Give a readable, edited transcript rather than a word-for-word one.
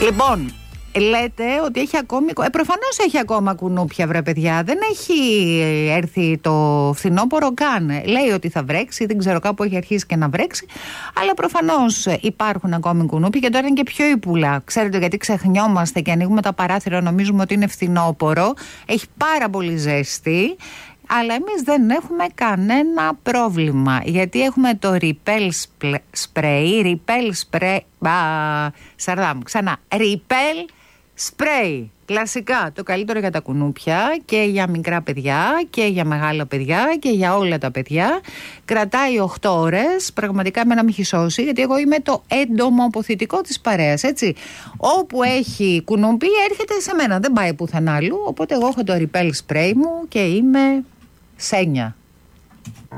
Λοιπόν, λέτε ότι έχει ακόμη. Προφανώς έχει ακόμα κουνούπια, βρε παιδιά. Δεν έχει έρθει το φθινόπωρο καν. Λέει ότι θα βρέξει, δεν ξέρω, κάπου έχει αρχίσει και να βρέξει. Αλλά προφανώς υπάρχουν ακόμη κουνούπια και τώρα είναι και πιο υπουλά. Ξέρετε γιατί ξεχνιόμαστε και ανοίγουμε τα παράθυρα, νομίζουμε ότι είναι φθινόπωρο. Έχει πάρα πολύ ζέστη. Αλλά εμείς δεν έχουμε κανένα πρόβλημα, γιατί έχουμε το Repel Spray, σαρδά μου, ξανά, Repel Spray, κλασικά, το καλύτερο για τα κουνούπια και για μικρά παιδιά και για μεγάλα παιδιά και για όλα τα παιδιά. Κρατάει 8 ώρες, πραγματικά εμένα με έχει σώσει, γιατί εγώ είμαι το εντομοποθητικό της παρέας, έτσι. Όπου έχει κουνούπι έρχεται σε μένα, δεν πάει πουθενά άλλου, οπότε εγώ έχω το Repel Spray μου και είμαι σένια.